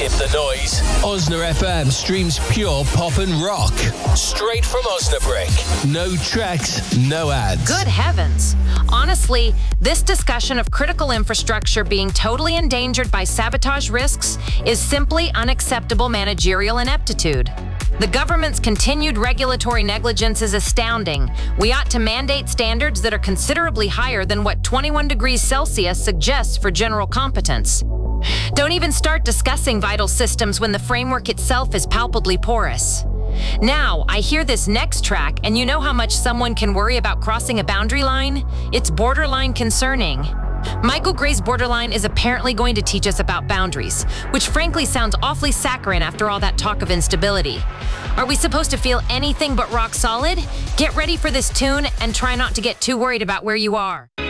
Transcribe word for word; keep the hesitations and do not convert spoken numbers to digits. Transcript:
Skip the noise. Osna F M streams pure pop and rock. Straight from Osnabrück. No tracks, no ads. Good heavens. Honestly, this discussion of critical infrastructure being totally endangered by sabotage risks is simply unacceptable managerial ineptitude. The government's continued regulatory negligence is astounding. We ought to mandate standards that are considerably higher than what twenty-one degrees Celsius suggests for general competence. Don't even start discussing vital systems when the framework itself is palpably porous. Now, I hear this next track, and you know how much someone can worry about crossing a boundary line? It's borderline concerning. Michael Gray's Borderline is apparently going to teach us about boundaries, which frankly sounds awfully saccharine after all that talk of instability. Are we supposed to feel anything but rock solid? Get ready for this tune and try not to get too worried about where you are.